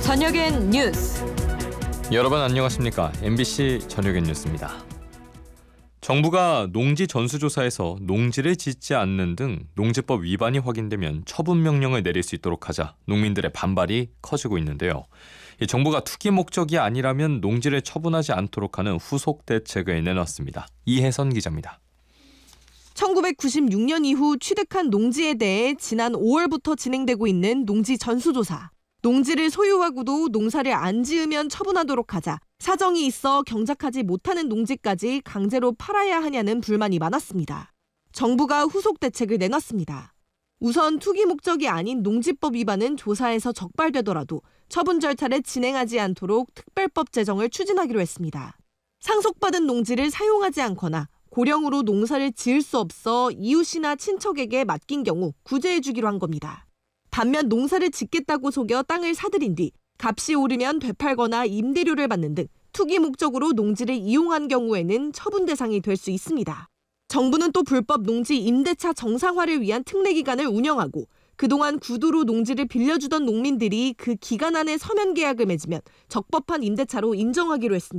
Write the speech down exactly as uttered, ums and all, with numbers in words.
저녁엔 뉴스. 여러분 안녕하십니까? 엠비씨 저녁엔 뉴스입니다. 정부가 농지 전수조사에서 농지를 짓지 않는 등 농지법 위반이 확인되면 처분 명령을 내릴 수 있도록 하자 농민들의 반발이 커지고 있는데요. 정부가 투기 목적이 아니라면 농지를 처분하지 않도록 하는 후속 대책을 내놨습니다. 이혜선 기자입니다. 천구백구십육 년 이후 취득한 농지에 대해 지난 오월부터 진행되고 있는 농지 전수조사. 농지를 소유하고도 농사를 안 지으면 처분하도록 하자 사정이 있어 경작하지 못하는 농지까지 강제로 팔아야 하냐는 불만이 많았습니다. 정부가 후속 대책을 내놨습니다. 우선 투기 목적이 아닌 농지법 위반은 조사에서 적발되더라도 처분 절차를 진행하지 않도록 특별법 제정을 추진하기로 했습니다. 상속받은 농지를 사용하지 않거나 고령으로 농사를 지을 수 없어 이웃이나 친척에게 맡긴 경우 구제해 주기로 한 겁니다. 반면 농사를 짓겠다고 속여 땅을 사들인 뒤 값이 오르면 되팔거나 임대료를 받는 등 투기 목적으로 농지를 이용한 경우에는 처분 대상이 될 수 있습니다. 정부는 또 불법 농지 임대차 정상화를 위한 특례 기간을 운영하고 그동안 구두로 농지를 빌려주던 농민들이 그 기간 안에 서면 계약을 맺으면 적법한 임대차로 인정하기로 했습니다.